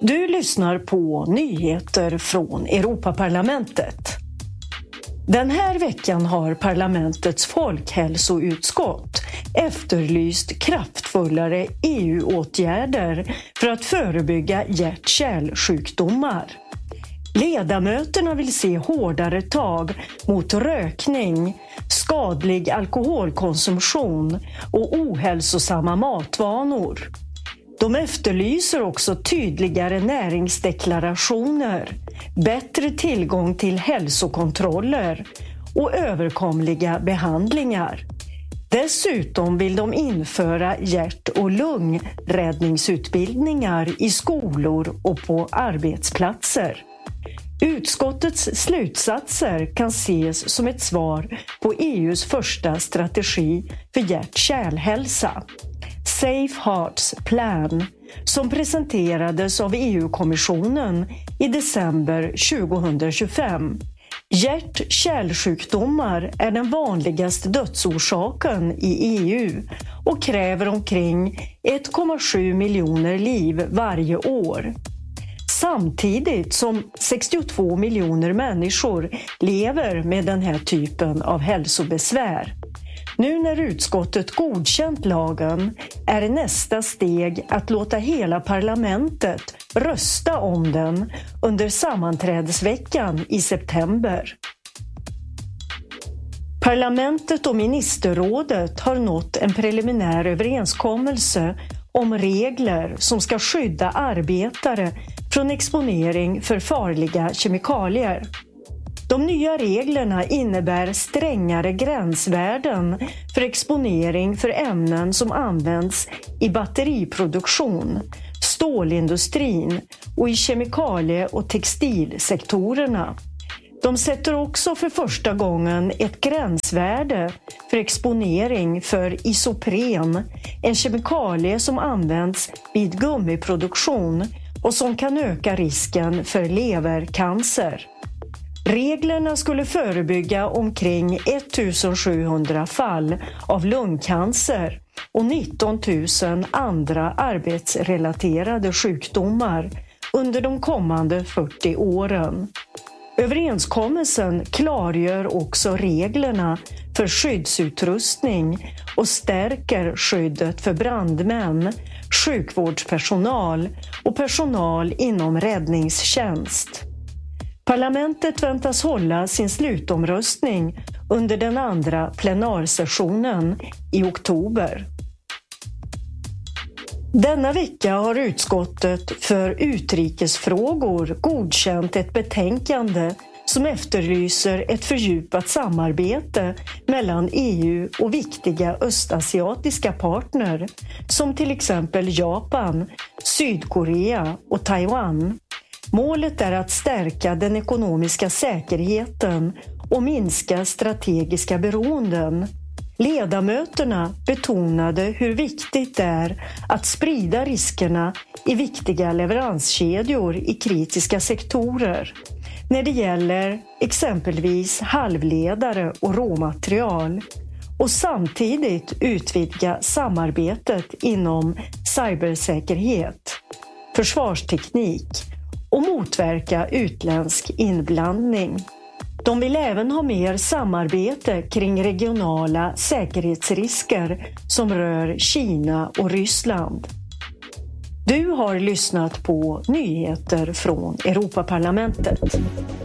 Du lyssnar på nyheter från Europaparlamentet. Den här veckan har parlamentets folkhälsoutskott efterlyst kraftfullare EU-åtgärder för att förebygga hjärt-kärlsjukdomar. Ledamöterna vill se hårdare tag mot rökning, skadlig alkoholkonsumtion och ohälsosamma matvanor. De efterlyser också tydligare näringsdeklarationer, bättre tillgång till hälsokontroller och överkomliga behandlingar. Dessutom vill de införa hjärt- och lungräddningsutbildningar i skolor och på arbetsplatser. Utskottets slutsatser kan ses som ett svar på EU:s första strategi för hjärt-kärlhälsa, Safe Hearts Plan, som presenterades av EU-kommissionen i december 2025. Hjärt-kärlsjukdomar är den vanligaste dödsorsaken i EU och kräver omkring 1,7 miljoner liv varje år. Samtidigt som 62 miljoner människor lever med den här typen av hälsobesvär. Nu när utskottet godkänt lagen är nästa steg att låta hela parlamentet rösta om den under sammanträdesveckan i september. Parlamentet och ministerrådet har nått en preliminär överenskommelse om regler som ska skydda arbetare från exponering för farliga kemikalier. De nya reglerna innebär strängare gränsvärden för exponering för ämnen som används i batteriproduktion, stålindustrin och i kemikalie- och textilsektorerna. De sätter också för första gången ett gränsvärde för exponering för isopren, en kemikalie som används vid gummiproduktion och som kan öka risken för levercancer. Reglerna skulle förebygga omkring 1700 fall av lungcancer och 19 000 andra arbetsrelaterade sjukdomar under de kommande 40 åren. Överenskommelsen klargör också reglerna för skyddsutrustning och stärker skyddet för brandmän, sjukvårdspersonal och personal inom räddningstjänst. Parlamentet väntas hålla sin slutomröstning under den andra plenarsessionen i oktober. Denna vecka har utskottet för utrikesfrågor godkänt ett betänkande som efterlyser ett fördjupat samarbete mellan EU och viktiga östasiatiska partner som till exempel Japan, Sydkorea och Taiwan. Målet är att stärka den ekonomiska säkerheten och minska strategiska beroenden. Ledamöterna betonade hur viktigt det är att sprida riskerna i viktiga leveranskedjor i kritiska sektorer när det gäller exempelvis halvledare och råmaterial och samtidigt utvidga samarbetet inom cybersäkerhet, försvarsteknik och motverka utländsk inblandning. De vill även ha mer samarbete kring regionala säkerhetsrisker som rör Kina och Ryssland. Du har lyssnat på nyheter från Europaparlamentet.